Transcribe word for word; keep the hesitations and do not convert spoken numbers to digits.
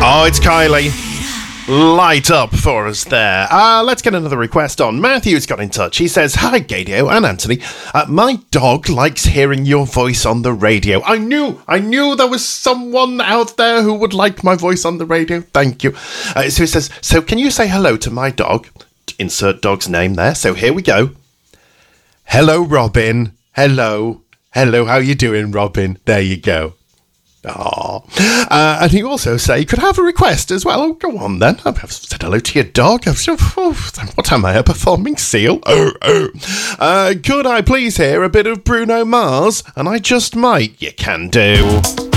Oh, it's Kylie. Light up for us there. Uh, let's get another request on. Matthew's got in touch. He says, "Hi, Gadio and Anthony. Uh, my dog likes hearing your voice on the radio." I knew, I knew there was someone out there who would like my voice on the radio. Thank you. Uh, so he says, "So can you say hello to my dog?" Insert dog's name there. So here we go. "Hello, Robin. Hello. Hello, how you doing, Robin?" There you go. Aww. Uh, and he also say, "Could I have a request as well?" Oh, go on then. I've said hello to your dog. I've, oh, what am I, a performing seal? Oh, oh. Uh, could I please hear a bit of Bruno Mars? And I just might. You can do.